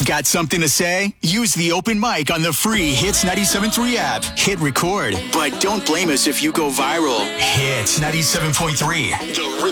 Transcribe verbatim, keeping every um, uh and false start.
Got something to say? Use the open mic on the free Hits ninety-seven point three app. Hit record. But don't blame us if you go viral. Hits ninety-seven point three.